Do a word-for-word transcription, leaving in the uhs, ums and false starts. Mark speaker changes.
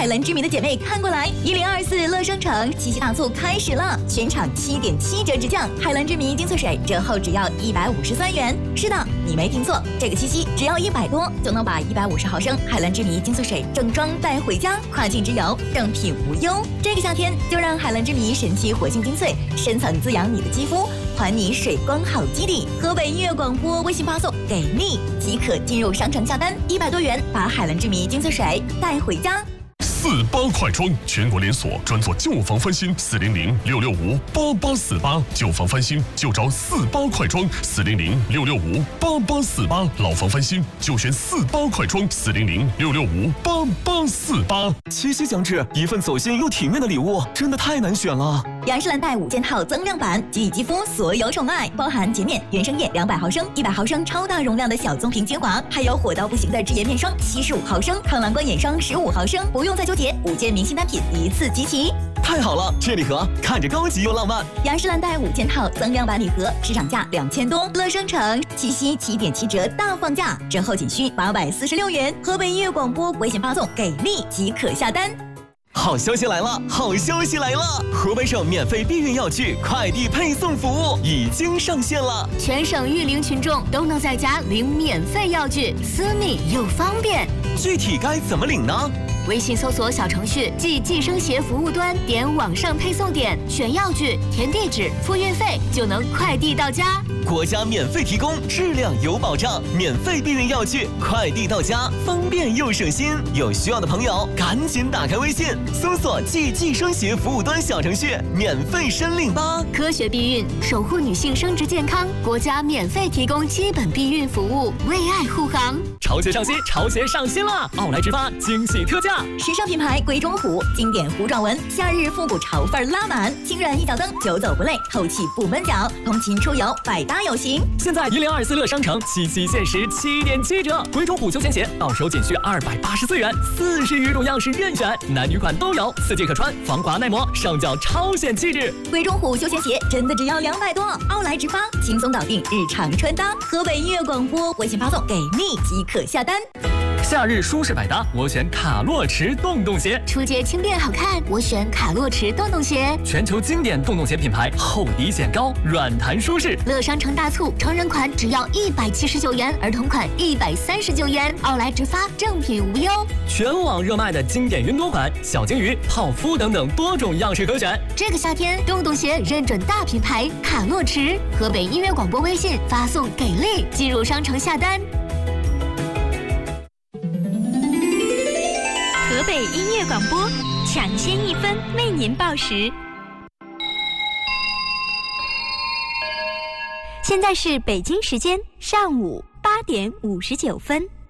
Speaker 1: 海蓝之谜的姐妹看过来，一零二四乐商城七夕大促开始了，全场七点七折直降，海蓝之谜精粹水折后只要一百五十三元。是的，你没听错，这个七夕只要一百多就能把一百五十毫升海蓝之谜精粹水正装带回家，跨境之游正品无忧。这个夏天就让海蓝之谜神奇活性精粹深层滋养你的肌肤，还你水光好基底。河北音乐广播微信发送给力即可进入商城下单，一百多元把海蓝之谜精粹水带回家。
Speaker 2: 四八快装，全国连锁，专做旧房翻新，四零零六六五八八四八，旧房翻新就找四八快装，四零零六六五八八四八，老房翻新就选四八快装，四零零六六五八八四八。
Speaker 3: 七夕将至，一份走心又体面的礼物，真的太难选了。
Speaker 1: 雅诗兰黛五件套增量版，给予肌肤所有宠爱，包含洁面原生液两百毫升、一百毫升超大容量的小棕瓶精华，还有火到不行的智颜面霜七十五毫升、抗蓝光眼霜十五毫升，不用再纠结，五件明星单品一次集齐。
Speaker 3: 太好了，这礼盒看着高级又浪漫。
Speaker 1: 雅诗兰黛五件套增量版礼盒，市场价两千多，乐商城七夕七点七折大放价，折后仅需八百四十六元。河北音乐广播微信发送给力即可下单。
Speaker 3: 好消息来了！好消息来了！河北省免费避孕药具快递配送服务已经上线了，
Speaker 4: 全省育龄群众都能在家领免费药具，私密又方便。
Speaker 3: 具体该怎么领呢？
Speaker 4: 微信搜索小程序即计生协服务端，点网上配送点，选药具，填地址，付运费，就能快递到家。
Speaker 3: 国家免费提供，质量有保障，免费避孕药具快递到家，方便又省心。有需要的朋友赶紧打开微信，搜索即计生协服务端小程序，免费申领吧。
Speaker 4: 科学避孕，守护女性生殖健康，国家免费提供基本避孕服务，为爱护航。
Speaker 5: 潮鞋上新，潮鞋上新了！奥莱直发惊喜特价，
Speaker 1: 时尚品牌贵中虎经典弧状纹，夏日复古潮范拉满，轻软一脚蹬，久走不累，透气不闷脚，通勤出游百搭有型。
Speaker 5: 现在一零二四乐商城七夕限时七点七折，贵中虎休闲鞋到手仅需二百八十四元，四十余种样式任选，男女款都有，四季可穿，防滑耐磨，上脚超显气质。
Speaker 1: 贵中虎休闲鞋真的只要两百多，奥莱直发轻松搞定日常穿搭。河北音乐广播微信发送给力即可下单。
Speaker 5: 夏日舒适百搭，我选卡洛驰洞洞鞋。
Speaker 4: 出街轻便好看，我选卡洛驰洞洞鞋。
Speaker 5: 全球经典洞洞鞋品牌，厚底显高，软弹舒适。
Speaker 4: 乐商城大促，成人款只要一百七十九元，儿童款一百三十九元。奥莱直发，正品无忧。
Speaker 5: 全网热卖的经典云朵款、小金鱼、泡芙等等多种样式可选。
Speaker 4: 这个夏天，洞洞鞋认准大品牌卡洛驰。河北音乐广播微信发送给力，进入商城下单。
Speaker 6: 河北音乐广播抢先一分为您报时。现在是北京时间上午八点五十九分。